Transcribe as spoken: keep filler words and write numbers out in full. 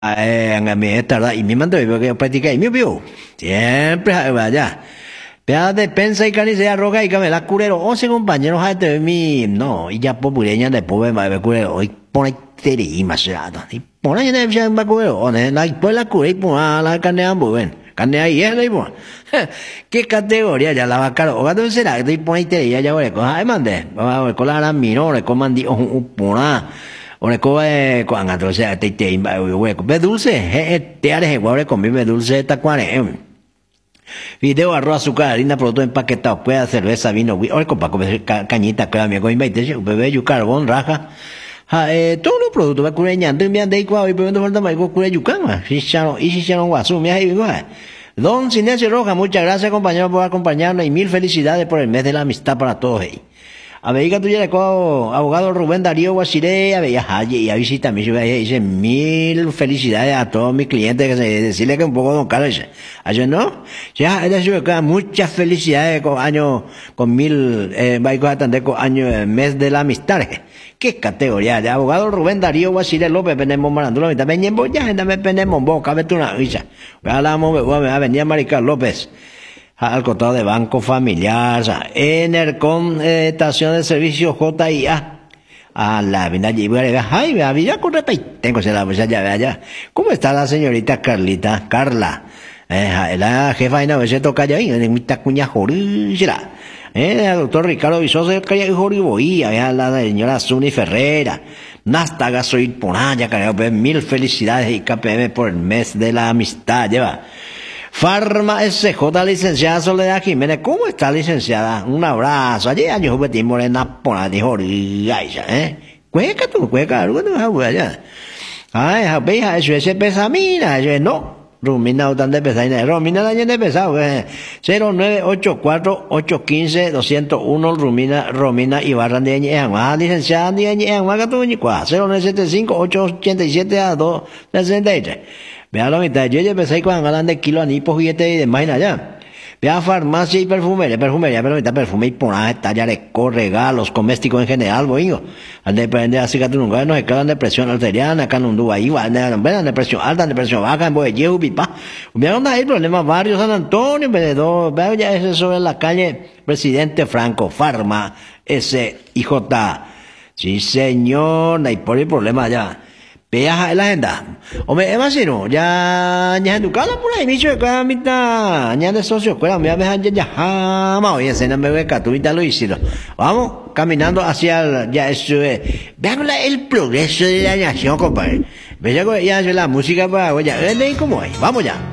Eh, a mí es tarda y me mandó que practica y me vio. Siempre vaya. Pea de pensa y cani se arroga y que me la curero. once compañeros de mi no, y ya populeña de pobre va a curero. Hoy pone teri más rata. Y pone en el va curero. O en la pues la cure y pone la carne a buen. Carne ahí es la ¿qué categoría ya la va caro? O gato será que pone teri ya ya voy a coger. Mande. Vamos a colar a mi no, le comandí un pona. Ore ko e ko anga to se te te ba we ko be dulce he te are he we con be dulce ta cuare video arroz azúcar harina producto empaquetado puede cerveza vino ore ko pa comer cañita claro mi ko invite bebé yu carbón raja ha eh todos los productos va cureña de mi ande ko hoy pero falta mai ko cure yucan ma si chano y si chano guasu mi ahí igual. Don Sinesio Roja, muchas gracias compañero por acompañarnos y mil felicidades por el mes de la amistad para todos. Hey. A ver, que tú ya le cojo, abogado Rubén Darío Guasiré, a ver, ya, y a visita mi ciudad, dice, mil felicidades a todos mis clientes, que se, decirle que un poco don Carlos, ayer no, ya, es decir, que muchas felicidades con año, con mil, eh, va a atender con año, eh, mes de la amistad, qué categoría, de abogado Rubén Darío Guasiré López, penemos marandulo, y también en Boya, también penemos Boca, vete una visa, hablamos, voy a venir a Maricar López, al costado de Banco Familiar, o sea, Enercom, eh, estación de servicio J I A, a la vida y ay, me había correcto, tengo que la pues allá, allá. ¿Cómo está la señorita Carlita? Carla, eh, la jefa de nave se toca allá, en mi tacuña jorísira. Eh, el doctor Ricardo Vizoso, que joriboía, la señora Zuni Ferrera. Nasta gasoil por allá, carajo, mil felicidades y K P M por el mes de la amistad, lleva. Farma S J, licenciada Soledad Jiménez. ¿Cómo está, licenciada? Un abrazo. Allí años juguetín morena por la dijo, ¿eh? Cueca tú, cueca, algo no es allá. Ay, veja, eso es pesa, mira, eso es no. Rumina, no tan de pesada, Rumina, la llena de pesado, cero nueve ocho cuatro ocho uno cinco dos cero uno, Rumina, Romina, Ibarra, de Añejan, ah, licenciada, de Añejan, Magato, cero nueve siete cinco ocho ocho siete a dos sesenta y tres. Vea la mitad, yo ya pensé cuando hablan de kilo anipos, juguetes y demás allá. Vea farmacia y perfumería, perfumería, pero mitad perfume y ponaje, tallareko, regalos, domésticos en general, boingo. Al depender así que tú nunca nos escalan de presión arteriana, acá en Honduras, ahí va, de presión alta, de presión baja, en Boyello, pipa. Vea dónde hay problemas, barrio San Antonio, vendedor, vea ya ese sobre la calle Presidente Franco, Farma, S I J. Sí, señor, no hay por el problema allá. Vea la agenda. Hombre, Evasino, ya, ya educado por ahí, micho, que a mitad, ya de socio, escuela, me voy a dejar ya, jamás, oye, se no me ve que tú lo hiciste. Vamos, caminando hacia el, ya eso es, vean el progreso de la nación, compadre. Vean ya la música para, oye, ven ahí como hay, vamos ya.